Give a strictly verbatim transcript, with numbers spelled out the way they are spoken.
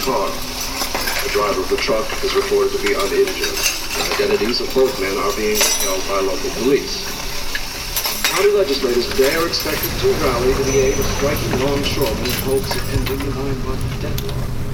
car. The driver of the truck is reported to be uninjured. The identities of both men are being withheld by local police. County legislators today are expected to rally to the aid of striking longshoremen in hopes of ending the nine-month deadlock.